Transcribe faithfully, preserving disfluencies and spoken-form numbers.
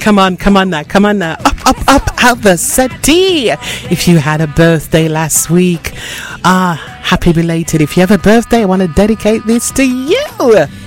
come on, come on now, come on now. Up, up, up, out the settee. If you had a birthday last week, ah, happy belated. If you have a birthday, I want to dedicate this to you.